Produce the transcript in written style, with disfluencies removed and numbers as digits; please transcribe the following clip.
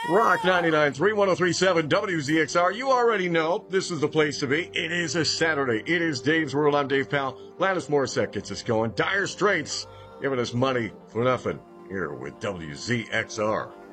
Rock 99.3, 103.7 WZXR. You already know this is the place to be. It is a Saturday. It is Dave's World. I'm Dave Powell. Alanis Morissette gets us going. Dire Straits giving us money for nothing here with WZXR.